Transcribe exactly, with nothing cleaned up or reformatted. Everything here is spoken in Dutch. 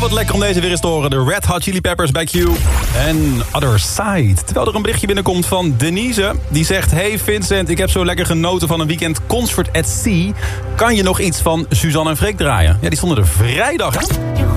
wat lekker om deze weer eens te horen. De Red Hot Chili Peppers bij Q. En Other Side. Terwijl er een berichtje binnenkomt van Denise. Die zegt, hey Vincent, ik heb zo lekker genoten van een weekend Concert at Sea. Kan je nog iets van Suzanne en Freek draaien? Ja, die stonden er vrijdag, hè?